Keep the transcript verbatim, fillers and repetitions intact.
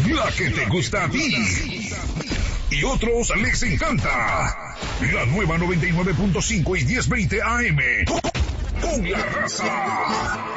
la que te gusta a ti y otros les encanta. La nueva noventa y nueve punto cinco y diez veinte A M con La Raza.